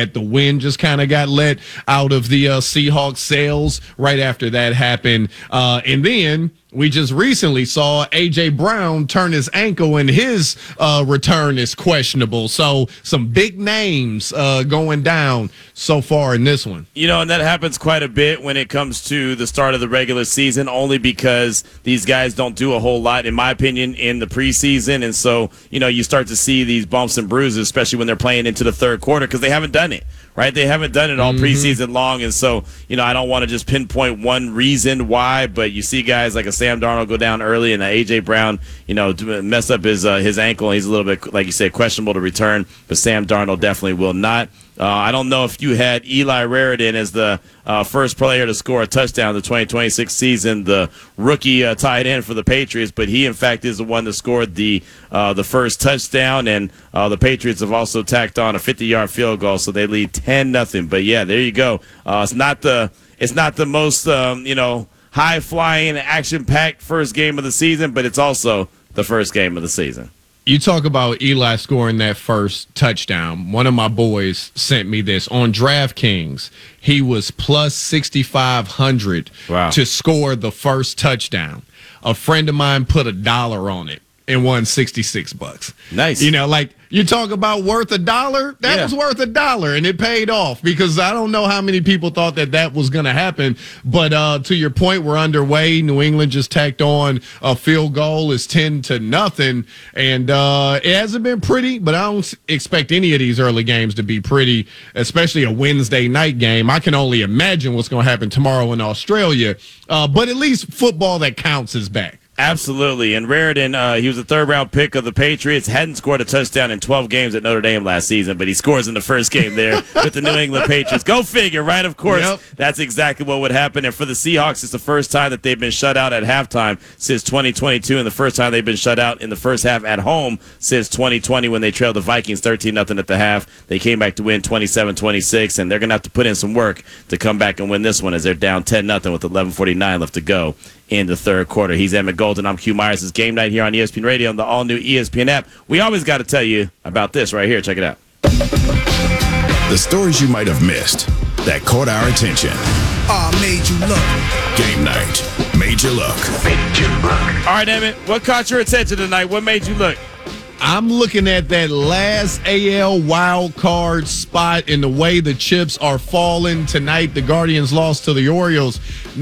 The wind just kind of got let out of the Seahawks sails right after that happened. And then we just recently saw A.J. Brown turn his ankle, and his return is questionable. So some big names going down so far in this one. And that happens quite a bit when it comes to the start of the regular season, only because these guys don't do a whole lot, in my opinion, in the preseason. And so, you start to see these bumps and bruises, especially when they're playing into the third quarter, because they haven't done it, right? They haven't done it all preseason long. And so, I don't want to just pinpoint one reason why, but you see guys like a Sam Darnold go down early, and A.J. Brown, mess up his ankle. He's a little bit, like you said, questionable to return, but Sam Darnold definitely will not. I don't know if you had Eli Raridan as the first player to score a touchdown in the 2026 season, the rookie tight end for the Patriots, but he, in fact, is the one that scored the first touchdown, and the Patriots have also tacked on a 50-yard field goal, so they lead 10-0. But, yeah, there you go. It's not the most, high-flying, action-packed first game of the season, but it's also the first game of the season. You talk about Eli scoring that first touchdown. One of my boys sent me this. On DraftKings, he was plus 6,500 to score the first touchdown. A friend of mine put $1 on it and won $66. Nice. You talk about worth $1. That was worth $1, and it paid off, because I don't know how many people thought that was going to happen. But to your point, we're underway. New England just tacked on a field goal. It's 10-0, and it hasn't been pretty. But I don't expect any of these early games to be pretty, especially a Wednesday night game. I can only imagine what's going to happen tomorrow in Australia. But at least football that counts is back. Absolutely. And Raridan, he was a third-round pick of the Patriots, hadn't scored a touchdown in 12 games at Notre Dame last season, but he scores in the first game there with the New England Patriots. Go figure, right? Of course, That's exactly what would happen. And for the Seahawks, it's the first time that they've been shut out at halftime since 2022, and the first time they've been shut out in the first half at home since 2020 when they trailed the Vikings 13-0 at the half. They came back to win 27-26, and they're going to have to put in some work to come back and win this one, as they're down 10-0 with 11:49 left to go in the third quarter. He's Emmett Golden. I'm Q Myers. It's Game Night here on ESPN Radio on the all-new ESPN app. We always got to tell you about this right here. Check it out. The stories you might have missed that caught our attention. Made you look. Game Night made you look. Made you look. All right, Emmett, what caught your attention tonight? What made you look? I'm looking at that last AL wild card spot and the way the chips are falling tonight. The Guardians lost to the Orioles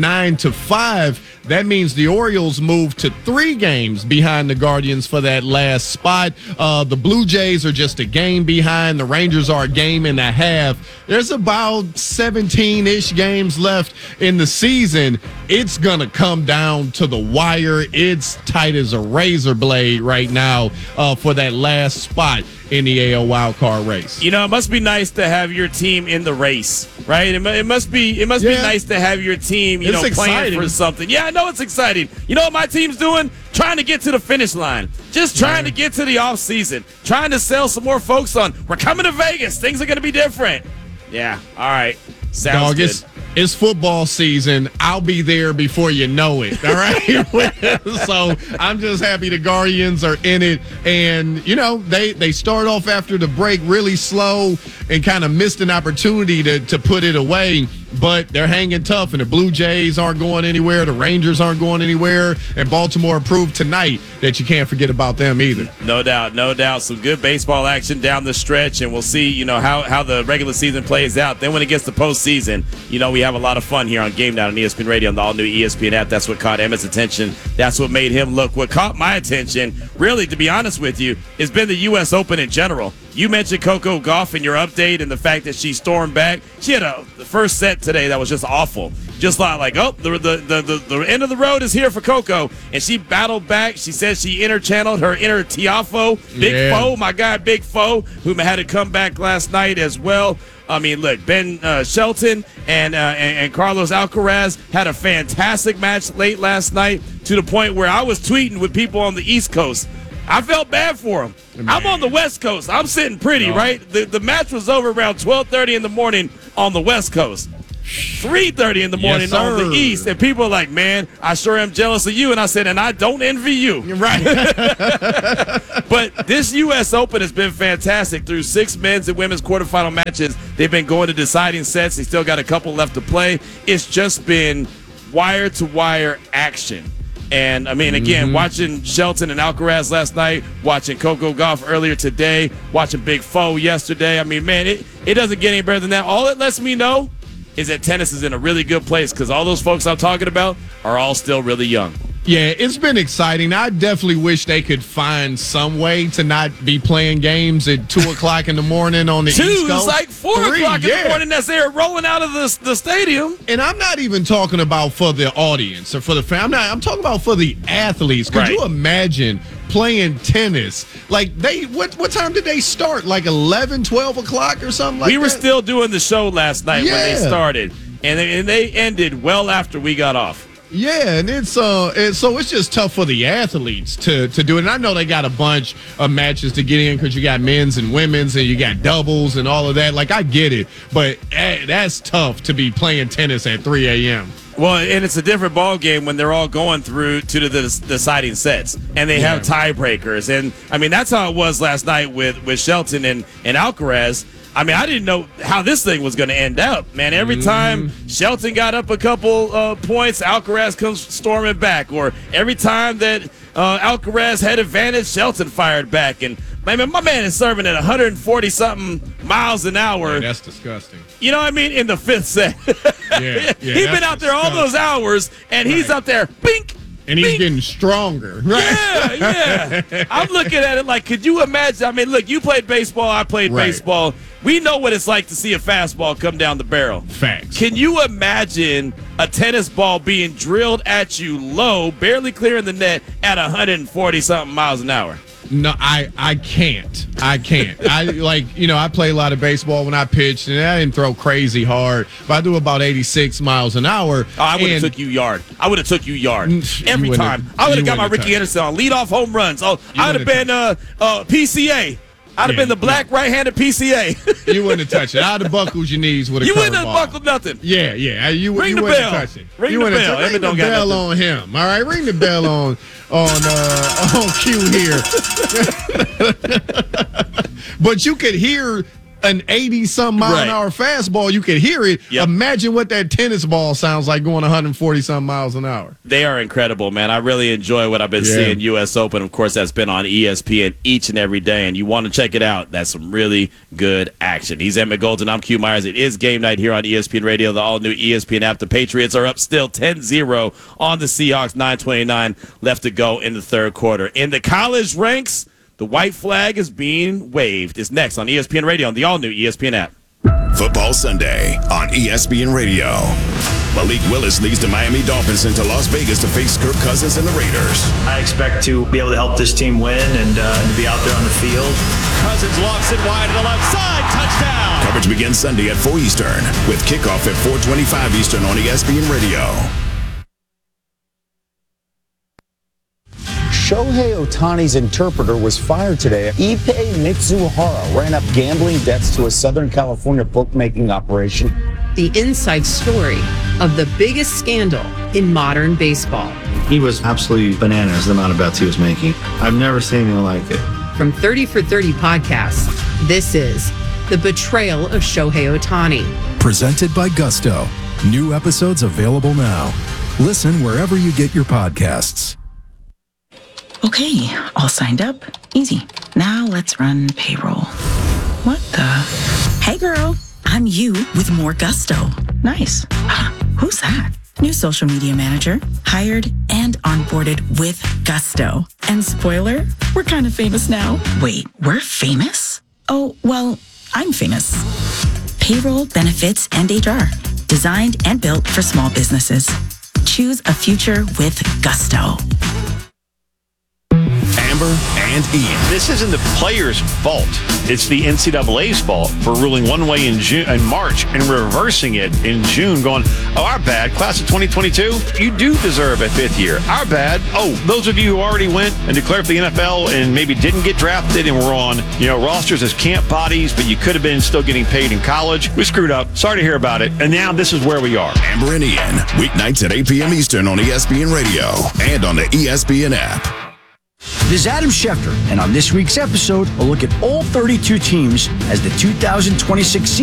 9-5. That means the Orioles move to 3 games behind the Guardians for that last spot. The Blue Jays are just a game behind. The Rangers are a game and a half. There's about 17-ish games left in the season. It's going to come down to the wire. It's tight as a razor blade right now for that last spot in the AL wildcard race. It must be nice to have your team in the race, right? It must be nice to have your team, playing for something. Yeah, I know it's exciting. You know what my team's doing? Trying to get to the finish line. Just trying to get to the off season. Trying to sell some more folks on, we're coming to Vegas. Things are going to be different. Yeah, all right. Sounds good. It's football season. I'll be there before you know it. All right. So I'm just happy the Guardians are in it. And, they start off after the break really slow and kind of missed an opportunity to put it away. But they're hanging tough, and the Blue Jays aren't going anywhere. The Rangers aren't going anywhere. And Baltimore proved tonight that you can't forget about them either. No doubt. Some good baseball action down the stretch, and we'll see, how the regular season plays out. Then when it gets to postseason, we have a lot of fun here on Game Night on ESPN Radio on the all-new ESPN app. That's what caught Emmett's attention. That's what made him look. What caught my attention, really, to be honest with you, has been the U.S. Open in general. You mentioned Coco Gauff in your update and the fact that she stormed back. She had the first set today that was just awful. Just like the end of the road is here for Coco. And she battled back. She said she interchanneled her inner Tiafo, Big Foe, my guy Big Foe, who had to come back last night as well. I mean, look, Ben Shelton and Carlos Alcaraz had a fantastic match late last night, to the point where I was tweeting with people on the East Coast. I felt bad for him. I'm on the West Coast. I'm sitting pretty, right? The match was over around 12:30 in the morning on the West Coast. 3:30 in the morning on the East, and people are like, man, I sure am jealous of you. And I said, and I don't envy you. You're right. But this U.S. Open has been fantastic. Through 6 men's and women's quarterfinal matches, they've been going to deciding sets. They still got a couple left to play. It's just been wire-to-wire action. And, I mean, again, watching Shelton and Alcaraz last night, watching Coco Gauff earlier today, watching Big Foe yesterday. I mean, man, it doesn't get any better than that. All it lets me know is that tennis is in a really good place because all those folks I'm talking about are all still really young. Yeah, it's been exciting. I definitely wish they could find some way to not be playing games at 2 o'clock in the morning on the East Coast. It's like 4 o'clock in the morning. That's there rolling out of the stadium. And I'm not even talking about for the audience or for the fan. I'm talking about for the athletes. Could you imagine playing tennis? Like, what time did they start? Like 11, 12 o'clock or something like that? We were still doing the show last night when they started. And they ended well after we got off. Yeah, and so it's just tough for the athletes to do it. And I know they got a bunch of matches to get in because you got men's and women's and you got doubles and all of that. Like, I get it, but that's tough to be playing tennis at 3 a.m. Well, and it's a different ball game when they're all going through to the deciding sets and they have tiebreakers. And I mean, that's how it was last night with Shelton and Alcaraz. I mean, I didn't know how this thing was going to end up, man. Every time Shelton got up a couple points, Alcaraz comes storming back. Or every time that Alcaraz had advantage, Shelton fired back. And, man, my man is serving at 140-something miles an hour. Yeah, that's disgusting. You know what I mean? In the 5th set. He's been out there all those hours, and he's up there, bink. And he's getting stronger. Right? Yeah. I'm looking at it like, could you imagine? I mean, look, you played baseball. I played baseball. We know what it's like to see a fastball come down the barrel. Facts. Can you imagine a tennis ball being drilled at you low, barely clearing the net at 140-something miles an hour? No, I can't. I play a lot of baseball when I pitched, and I didn't throw crazy hard, but I do about 86 miles an hour. Oh, I would have took you yard. Every time. I would have got my Ricky Anderson on leadoff home runs. Oh, I would have been PCA. I'd have been the black right-handed PCA. You wouldn't have touched it. I'd have buckled your knees with a curveball. You wouldn't have buckled nothing. Yeah. You wouldn't have touched it. Ring the bell. Ring the bell on him. All right, ring the bell on cue here. But you could hear an 80-some mile an hour fastball. You could hear it. Yep. Imagine what that tennis ball sounds like going 140-some miles an hour. They are incredible, man. I really enjoy what I've been seeing. U.S. Open, of course, that's been on ESPN each and every day, and you want to check it out. That's some really good action. He's Emmett Golden. I'm Q Myers. It is game night here on ESPN Radio, the all-new ESPN app. The Patriots are up still 10-0 on the Seahawks. 9:29 left to go in the third quarter. In the college ranks, the white flag is being waved. It's next on ESPN Radio on the all-new ESPN app. Football Sunday on ESPN Radio. Malik Willis leads the Miami Dolphins into Las Vegas to face Kirk Cousins and the Raiders. I expect to be able to help this team win and be out there on the field. Cousins lofts it wide to the left side. Touchdown. Coverage begins Sunday at 4 Eastern with kickoff at 4:25 Eastern on ESPN Radio. Shohei Ohtani's interpreter was fired today. Ippei Mitsuhara ran up gambling debts to a Southern California bookmaking operation. The inside story of the biggest scandal in modern baseball. He was absolutely bananas, the amount of bets he was making. I've never seen anything like it. From 30 for 30 podcasts, this is The Betrayal of Shohei Ohtani. Presented by Gusto. New episodes available now. Listen wherever you get your podcasts. Okay, all signed up. Easy. Now let's run payroll. What the? Hey girl, I'm you with more Gusto. Nice. Who's that? New social media manager. Hired and onboarded with Gusto. And spoiler, we're kind of famous now. Wait, we're famous? Oh, well, I'm famous. Payroll, benefits, and HR. Designed and built for small businesses. Choose a future with Gusto. Amber and Ian. This isn't the players' fault. It's the NCAA's fault for ruling one way in March and reversing it in June, going, oh, our bad. Class of 2022, you do deserve a fifth year. Our bad. Oh, those of you who already went and declared for the NFL and maybe didn't get drafted and were on, rosters as camp bodies, but you could have been still getting paid in college. We screwed up. Sorry to hear about it. And now this is where we are. Amber and Ian, weeknights at 8 p.m. Eastern on ESPN Radio and on the ESPN app. This is Adam Schefter, and on this week's episode, we'll look at all 32 teams as the 2026 season